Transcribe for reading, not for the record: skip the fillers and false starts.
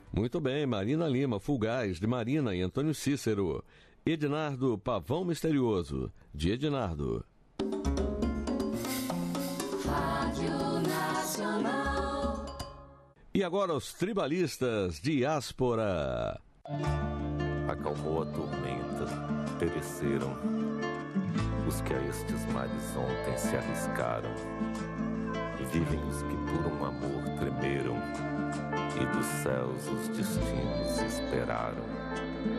Muito bem, Marina Lima, Fulgaz, de Marina e Antônio Cícero. Ednardo, Pavão Misterioso, de Ednardo. Rádio Nacional. E agora os tribalistas, Diáspora. Acalmou a tormenta, pereceram os que a estes mares ontem se arriscaram. Vivem os que por um amor tremeram e dos céus os destinos esperaram.